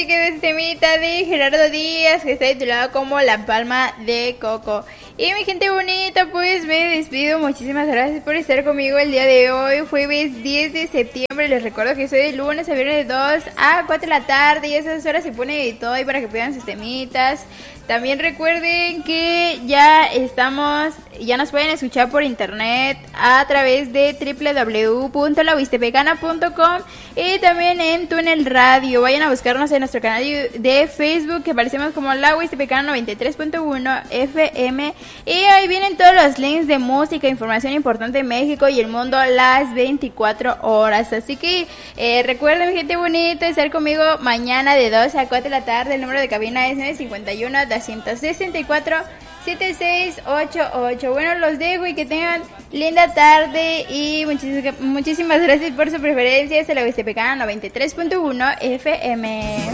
Que de este temita de Gerardo Díaz, que está titulado como La Palma de Coco. Y mi gente bonita, pues me despido. Muchísimas gracias por estar conmigo el día de hoy, jueves 10 de septiembre. Les recuerdo que soy de lunes a viernes de 2 a 4 de la tarde, y a esas horas se pone de todo ahí para que pidan sus temitas. También recuerden que ya nos pueden escuchar por internet a través de www.lahuistepecana.com y también en Túnel Radio. Vayan a buscarnos en nuestro canal de Facebook, que aparecemos como La Huistepecana 93.1 FM, y ahí vienen todos los links de música, información importante de México y el mundo las 24 horas. Así que recuerden, mi gente bonita, estar conmigo mañana de 2 a 4 de la tarde. El número de cabina es 951-264-7688. Bueno, los dejo y que tengan linda tarde, y muchísimas gracias por su preferencia. Es la Huistepecana 93.1 FM.